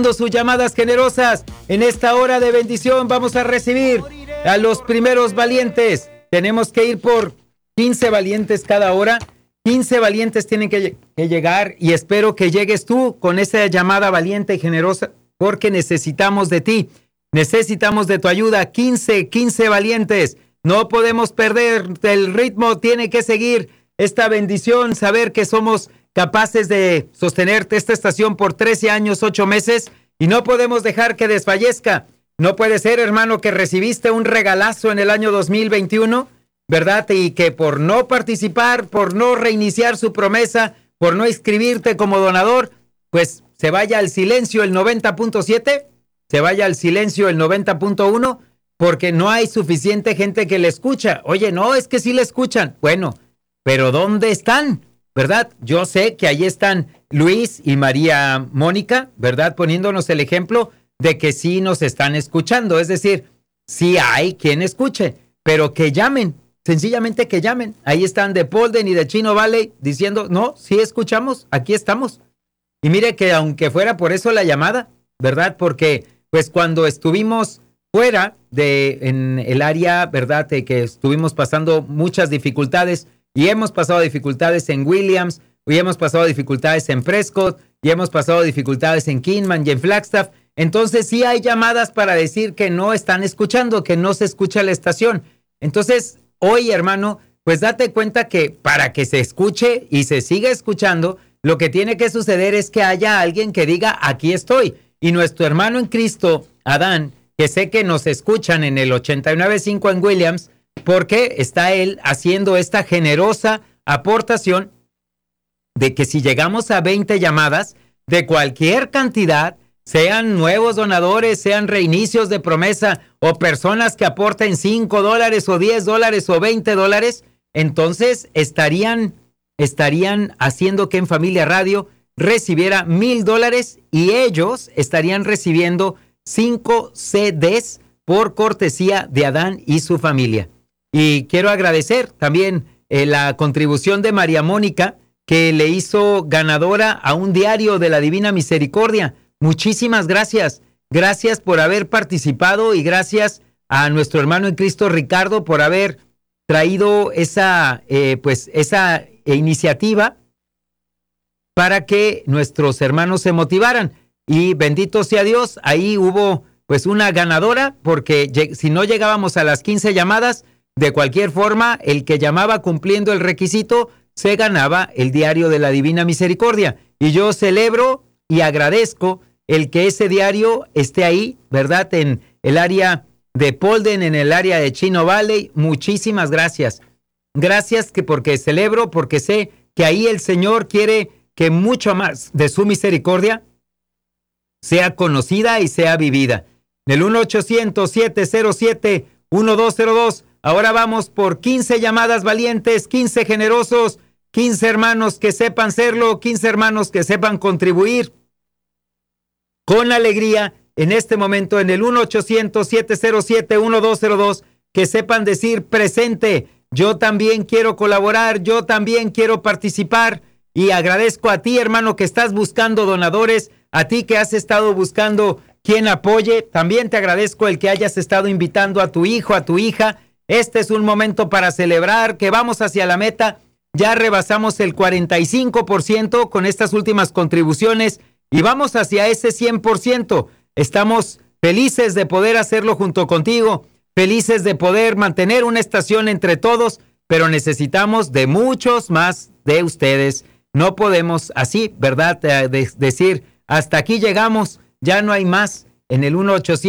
sus llamadas generosas. En esta hora de bendición vamos a recibir a los primeros valientes. Tenemos que ir por 15 valientes cada hora. 15 valientes tienen que llegar y espero que llegues tú con esa llamada valiente y generosa porque necesitamos de ti. Necesitamos de tu ayuda. 15 valientes. No podemos perder el ritmo. Tiene que seguir esta bendición. Saber que somos capaces de sostener esta estación por 13 años, 8 meses y no podemos dejar que desfallezca. No puede ser, hermano, que recibiste un regalazo en el año 2021, ¿verdad? Y que por no participar, por no reiniciar su promesa, por no inscribirte como donador, pues se vaya al silencio el 90.7, se vaya al silencio el 90.1, porque no hay suficiente gente que le escucha. Oye, no, es que sí le escuchan. Bueno, pero ¿dónde están? ¿Verdad? Yo sé que ahí están Luis y María Mónica, ¿verdad? Poniéndonos el ejemplo de que sí nos están escuchando. Es decir, sí hay quien escuche, pero que llamen, sencillamente que llamen. Ahí están de Polden y de Chino Valley diciendo, no, sí escuchamos, aquí estamos. Y mire que aunque fuera por eso la llamada, ¿verdad? Porque pues cuando estuvimos fuera en el área, ¿verdad? De que estuvimos pasando muchas dificultades, y hemos pasado dificultades en Williams, y hemos pasado dificultades en Prescott, y hemos pasado dificultades en Kingman y en Flagstaff. Entonces sí hay llamadas para decir que no están escuchando, que no se escucha la estación. Entonces, hoy, hermano, pues date cuenta que para que se escuche y se siga escuchando, lo que tiene que suceder es que haya alguien que diga, aquí estoy. Y nuestro hermano en Cristo, Adán, que sé que nos escuchan en el 89.5 en Williams, porque está él haciendo esta generosa aportación de que si llegamos a 20 llamadas de cualquier cantidad, sean nuevos donadores, sean reinicios de promesa o personas que aporten $5 o $10 o $20, entonces estarían haciendo que En Familia Radio recibiera $1,000 y ellos estarían recibiendo 5 CDs por cortesía de Adán y su familia. Y quiero agradecer también la contribución de María Mónica, que le hizo ganadora a un diario de la Divina Misericordia. Muchísimas gracias. Gracias por haber participado y gracias a nuestro hermano en Cristo, Ricardo, por haber traído esa iniciativa para que nuestros hermanos se motivaran. Y bendito sea Dios, ahí hubo pues una ganadora, porque si no llegábamos a las 15 llamadas, de cualquier forma, el que llamaba cumpliendo el requisito se ganaba el diario de la Divina Misericordia. Y yo celebro y agradezco el que ese diario esté ahí, ¿verdad? En el área de Polden, en el área de Chino Valley. Muchísimas gracias. Gracias porque celebro, porque sé que ahí el Señor quiere que mucho más de su misericordia sea conocida y sea vivida. En el 1-800-707-1202. Ahora vamos por 15 llamadas valientes, 15 generosos, 15 hermanos que sepan serlo, 15 hermanos que sepan contribuir con alegría en este momento en el 1-800-707-1202, que sepan decir presente, yo también quiero colaborar, yo también quiero participar. Y agradezco a ti, hermano, que estás buscando donadores, a ti que has estado buscando quien apoye. También te agradezco el que hayas estado invitando a tu hijo, a tu hija. Este es un momento para celebrar que vamos hacia la meta. Ya rebasamos el 45% con estas últimas contribuciones y vamos hacia ese 100%. Estamos felices de poder hacerlo junto contigo, felices de poder mantener una estación entre todos, pero necesitamos de muchos más de ustedes. No podemos así, ¿verdad? Decir, hasta aquí llegamos, ya no hay más. En el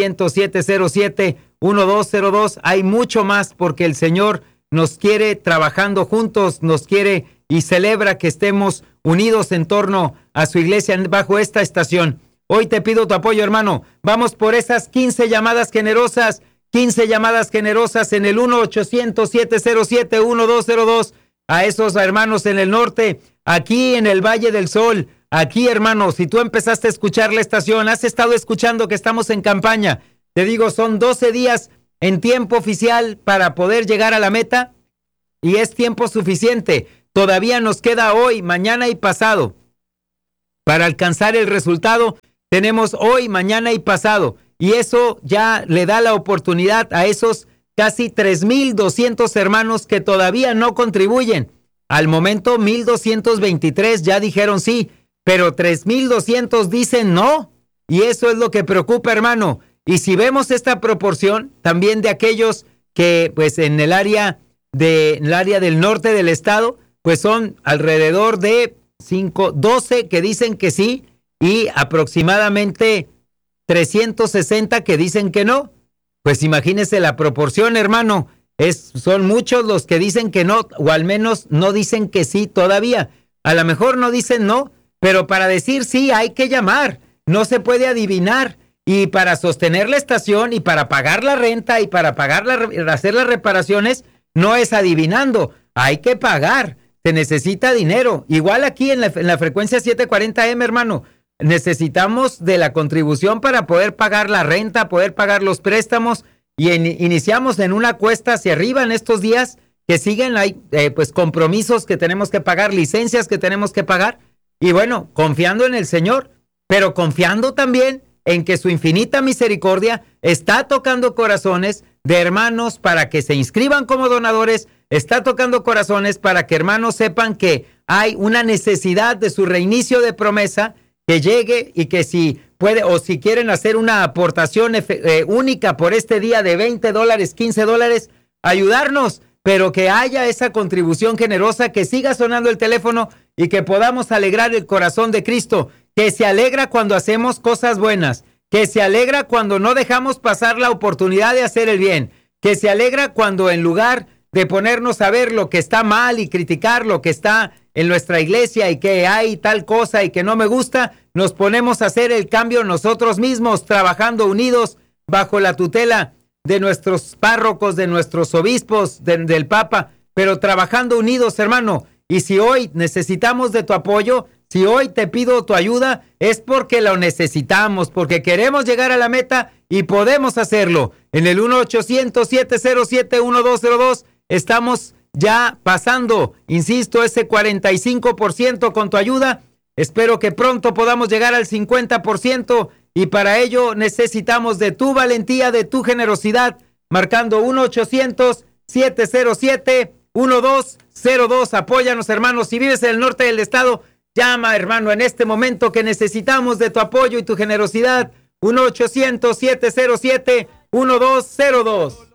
1-800-707-1202 hay mucho más, porque el Señor nos quiere trabajando juntos, nos quiere y celebra que estemos unidos en torno a su iglesia bajo esta estación. Hoy te pido tu apoyo, hermano. Vamos por esas 15 llamadas generosas, 15 llamadas generosas en el 1-800-707-1202. A esos hermanos en el norte, aquí en el Valle del Sol. Aquí, hermano, si tú empezaste a escuchar la estación, has estado escuchando que estamos en campaña. Te digo, son 12 días en tiempo oficial para poder llegar a la meta y es tiempo suficiente. Todavía nos queda hoy, mañana y pasado para alcanzar el resultado tenemos hoy, mañana y pasado. Y eso ya le da la oportunidad a esos casi 3,200 hermanos que todavía no contribuyen. Al momento, 1,223 ya dijeron sí, pero 3,200 dicen no. Y eso es lo que preocupa, hermano. Y si vemos esta proporción también de aquellos que, pues, en el área del norte del estado, pues son alrededor de 12 que dicen que sí y aproximadamente 360 que dicen que no. Pues imagínese la proporción, hermano. Son muchos los que dicen que no, o al menos no dicen que sí todavía. A lo mejor no dicen no, pero para decir sí hay que llamar. No se puede adivinar. Y para sostener la estación y para pagar la renta y para hacer las reparaciones, no es adivinando. Hay que pagar. Se necesita dinero. Igual aquí en la frecuencia 740M, hermano. Necesitamos de la contribución para poder pagar la renta, poder pagar los préstamos. Y iniciamos en una cuesta hacia arriba en estos días que siguen. Hay pues compromisos que tenemos que pagar, licencias que tenemos que pagar. Y bueno, confiando en el Señor, pero confiando también en que su infinita misericordia está tocando corazones de hermanos para que se inscriban como donadores, está tocando corazones para que hermanos sepan que hay una necesidad de su reinicio de promesa, que llegue y que si puede o si quieren hacer una aportación única por este día de $20, $15, ayudarnos, pero que haya esa contribución generosa, que siga sonando el teléfono y que podamos alegrar el corazón de Cristo, que se alegra cuando hacemos cosas buenas, que se alegra cuando no dejamos pasar la oportunidad de hacer el bien, que se alegra cuando en lugar de ponernos a ver lo que está mal y criticar lo que está en nuestra iglesia y que hay tal cosa y que no me gusta, nos ponemos a hacer el cambio nosotros mismos, trabajando unidos bajo la tutela de nuestros párrocos, de nuestros obispos, del Papa, pero trabajando unidos, hermano. Y si hoy necesitamos de tu apoyo, si hoy te pido tu ayuda, es porque lo necesitamos, porque queremos llegar a la meta y podemos hacerlo. En el 1-800-707-1202 estamos ya pasando, insisto, ese 45% con tu ayuda. Espero que pronto podamos llegar al 50% y para ello necesitamos de tu valentía, de tu generosidad, marcando 1-800-707-1202. Apóyanos, hermanos. Si vives en el norte del estado, llama, hermano, en este momento que necesitamos de tu apoyo y tu generosidad. 1-800-707-1202.